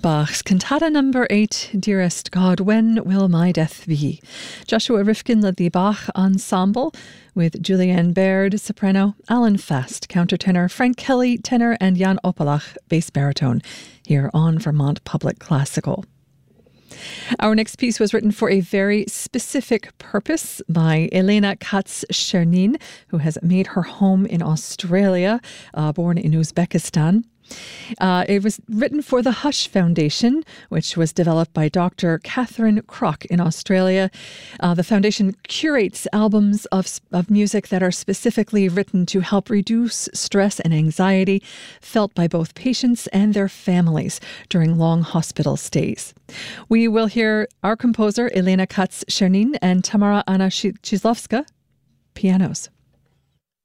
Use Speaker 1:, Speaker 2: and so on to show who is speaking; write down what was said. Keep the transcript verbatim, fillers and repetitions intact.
Speaker 1: Bach's Cantata number eight, Dearest God, When Will My Death Be? Joshua Rifkin led the Bach Ensemble with Julianne Baird, soprano, Alan Fast, countertenor, Frank Kelly, tenor, and Jan Opalach, bass baritone, here on Vermont Public Classical. Our next piece was written for a very specific purpose by Elena Katz-Chernin, who has made her home in Australia, uh, born in Uzbekistan. Uh, it was written for the Hush Foundation, which was developed by Doctor Catherine Crock in Australia. Uh, the foundation curates albums of, of music that are specifically written to help reduce stress and anxiety felt by both patients and their families during long hospital stays. We will hear our composer, Elena Katz-Chernin, and Tamara Anna Chizlovska, pianos.